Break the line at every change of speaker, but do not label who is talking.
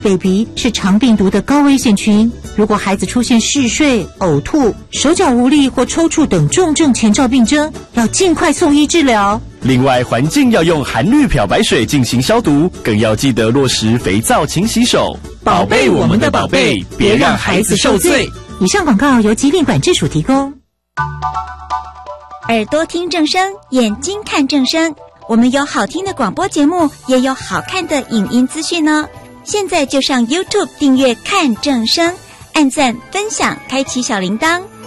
，baby 是肠病毒的高危险群。如果孩子出现嗜睡、呕吐、手脚无力或抽搐等重症前兆病征，要尽快送医治疗。
另外，环境要用含氯漂白水进行消毒，更要记得落实肥皂勤洗手。
宝贝我们的宝贝，别让孩子受罪。
以上广告由疾病管制署提供。
耳朵听正声，眼睛看正声。我们有好听的广播节目，也有好看的影音资讯哦。现在就上 YouTube 订阅看正声，按赞分享，开启小铃铛。